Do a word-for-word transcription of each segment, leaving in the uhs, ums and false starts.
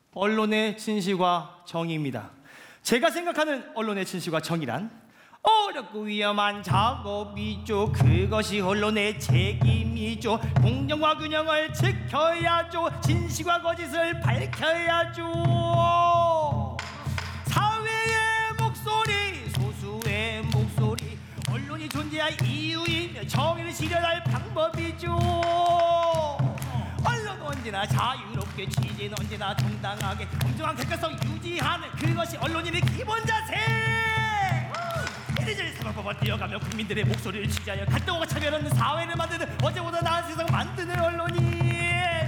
언론의 진실과 정의입니다. 제가 생각하는 언론의 진실과 정의란 어렵고 위험한 작업이죠. 그것이 언론의 책임이죠. 공정과 균형을 지켜야죠. 진실과 거짓을 밝혀야죠. 사회의 목소리, 소수의 목소리, 언론이 존재할 이유이며 정의를 실현할 방법이죠. 언론은 언제나 자유롭게, 취재는 언제나 정당하게, 공정한 객관성 유지하는 그것이 언론인의 기본 자세. 이리저리 사방법을 뛰어가며 국민들의 목소리를 취재하여 갈등과 차별 없는 사회를 만드는, 어제보다 나은 세상을 만드는 언론이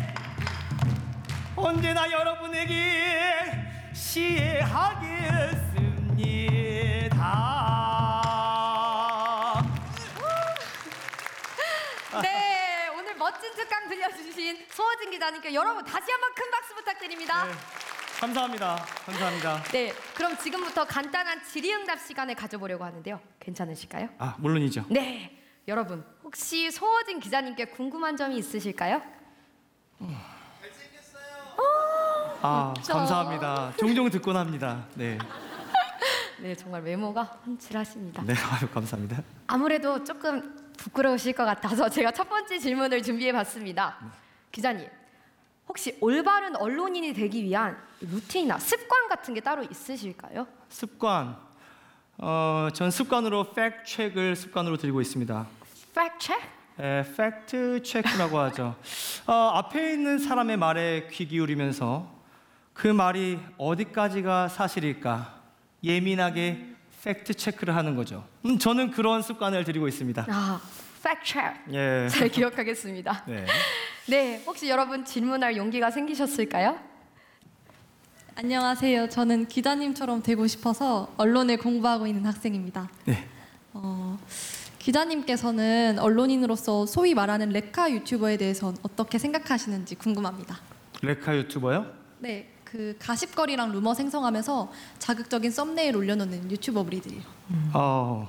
언제나 여러분에게 시해하겠습니다. 네, 오늘 멋진 특강 들려주신 소호진 기자님께 여러분 다시 한번 큰 박수 부탁드립니다. 네, 감사합니다. 감사합니다. 네, 그럼 지금부터 간단한 질의응답 시간을 가져보려고 하는데요. 괜찮으실까요? 아, 물론이죠. 네, 여러분 혹시 소호진 기자님께 궁금한 점이 있으실까요? 아, 그렇죠. 감사합니다. 종종 듣곤 합니다. 네, 네, 정말 외모가 훤칠하십니다. 네, 아유, 감사합니다. 아무래도 조금 부끄러우실 것 같아서 제가 첫 번째 질문을 준비해봤습니다. 기자님, 혹시 올바른 언론인이 되기 위한 루틴이나 습관 같은 게 따로 있으실까요? 습관, 어, 전 습관으로 팩트 체크를 습관으로 들고 있습니다. 팩트 체크? 에, 팩트 체크라고 하죠. 어, 앞에 있는 사람의 말에 귀 기울이면서 그 말이 어디까지가 사실일까 예민하게 팩트 체크를 하는 거죠. 음, 저는 그런 습관을 들이고 있습니다. 아, 팩트 체크. 예. 잘 기억하겠습니다. 네. 네, 혹시 여러분 질문할 용기가 생기셨을까요? 안녕하세요. 저는 기자님처럼 되고 싶어서 언론을 공부하고 있는 학생입니다. 네. 어, 기자님께서는 언론인으로서 소위 말하는 레카 유튜버에 대해서 어떻게 생각하시는지 궁금합니다. 레카 유튜버요? 네, 그 가십거리랑 루머 생성하면서 자극적인 썸네일 올려놓는 유튜버 무리들이요. 어,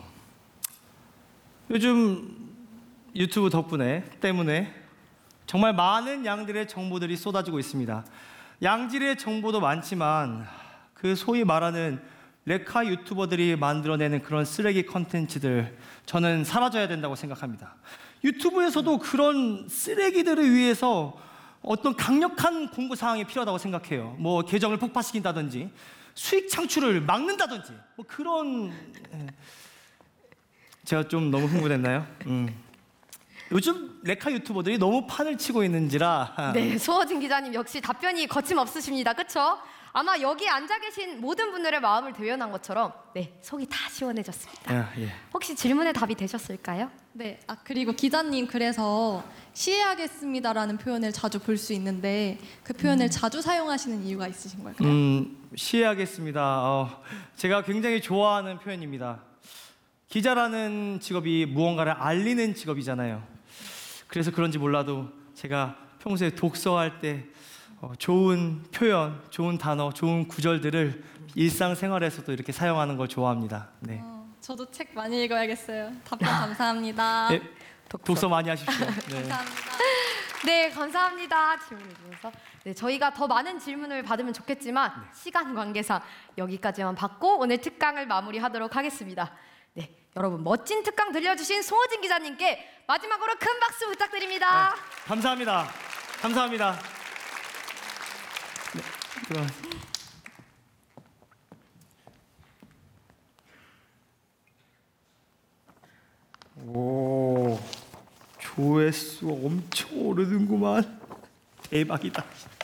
요즘 유튜브 덕분에 때문에 정말 많은 양들의 정보들이 쏟아지고 있습니다. 양질의 정보도 많지만 그 소위 말하는 레카 유튜버들이 만들어내는 그런 쓰레기 컨텐츠들, 저는 사라져야 된다고 생각합니다. 유튜브에서도 그런 쓰레기들을 위해서 어떤 강력한 공고 사항이 필요하다고 생각해요. 뭐 계정을 폭파시킨다든지 수익 창출을 막는다든지 뭐 그런. 제가 좀 너무 흥분했나요? 음. 요즘 레카 유튜버들이 너무 판을 치고 있는지라. 네, 소호진 기자님 역시 답변이 거침없으십니다. 그렇죠? 아마 여기 앉아 계신 모든 분들의 마음을 대변한 것처럼 네, 속이 다 시원해졌습니다. 아, 예. 혹시 질문에 답이 되셨을까요? 네, 아 그리고 기자님 그래서 시해하겠습니다라는 표현을 자주 볼 수 있는데 그 표현을 자주 사용하시는 이유가 있으신 걸까요? 음, 시해하겠습니다. 어, 제가 굉장히 좋아하는 표현입니다. 기자라는 직업이 무언가를 알리는 직업이잖아요. 그래서 그런지 몰라도 제가 평소에 독서할 때 어, 좋은 표현, 좋은 단어, 좋은 구절들을 일상생활에서도 이렇게 사용하는 걸 좋아합니다. 네. 어, 저도 책 많이 읽어야겠어요. 답변 감사합니다. 네, 독서 많이 하십시오. 네. 감사합니다. 네, 감사합니다. 질문해 주셔서. 네, 저희가 더 많은 질문을 받으면 좋겠지만 네. 시간 관계상 여기까지만 받고 오늘 특강을 마무리하도록 하겠습니다. 네, 여러분 멋진 특강 들려주신 소호진 기자님께 마지막으로 큰 박수 부탁드립니다. 네, 감사합니다. 감사합니다. 네, 그럼. 오, 조회수 엄청 오르는구만. 대박이다.